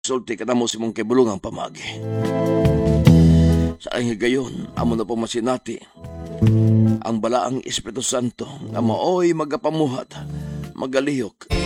sulti ka na mo si mong kibulungang pamagi. Sa ang higayon, amo na pamasinati. Ang balaang Espiritu Santo nga maoy magapamuhat, magalihok,